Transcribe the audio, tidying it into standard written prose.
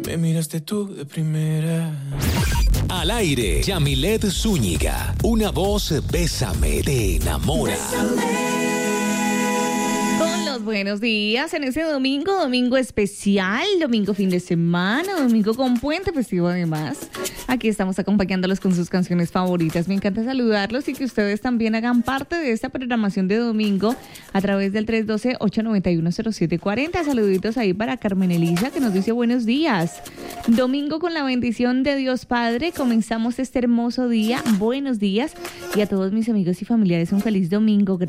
Me miraste tú de primera. Al aire, Yamilet Zúñiga. Una voz, bésame, te enamora. Con los buenos días en ese domingo especial, domingo fin de semana, domingo con puente festivo además. Aquí estamos acompañándolos con sus canciones favoritas. Me encanta saludarlos y que ustedes también hagan parte de esta programación de domingo a través del 312-891-0740. Saluditos ahí para Carmen Elisa que nos dice buenos días. Domingo con la bendición de Dios Padre. Comenzamos este hermoso día. Buenos días y a todos mis amigos y familiares un feliz domingo.